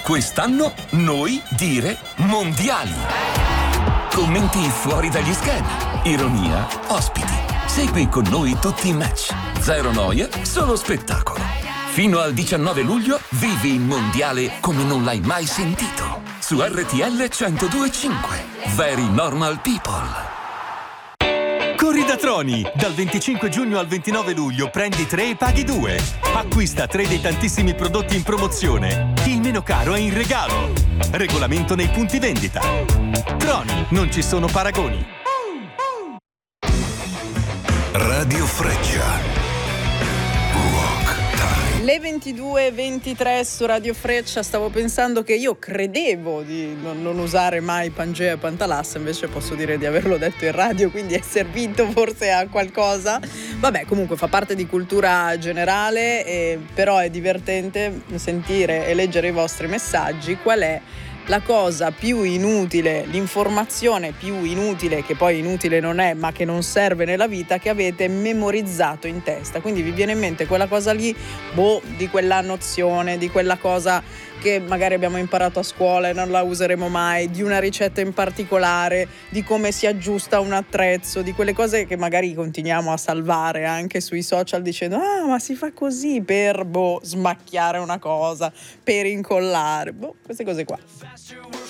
Quest'anno noi dire mondiali. Commenti fuori dagli schemi, ironia, ospiti. Segui con noi tutti i match. Zero noia, solo spettacolo. Fino al 19 luglio vivi il mondiale come non l'hai mai sentito. Su RTL 102.5. Very Normal People. Corri da Troni! Dal 25 giugno al 29 luglio prendi 3 e paghi 2. Acquista 3 dei tantissimi prodotti in promozione. Il meno caro è in regalo. Regolamento nei punti vendita. Troni, non ci sono paragoni. Radio Freccia. Le 22:23 su Radio Freccia. Stavo pensando che io credevo di non usare mai Pangea e Pantalassa, invece posso dire di averlo detto in radio, quindi è servito forse a qualcosa. Vabbè, comunque fa parte di cultura generale, però è divertente sentire e leggere i vostri messaggi. Qual è la cosa più inutile, l'informazione più inutile, che poi inutile non è, ma che non serve nella vita, che avete memorizzato in testa? Quindi vi viene in mente quella cosa lì, di quella nozione, di quella cosa che magari abbiamo imparato a scuola e non la useremo mai, di una ricetta in particolare, di come si aggiusta un attrezzo, di quelle cose che magari continuiamo a salvare anche sui social dicendo ma si fa così per smacchiare una cosa, per incollare, queste cose qua.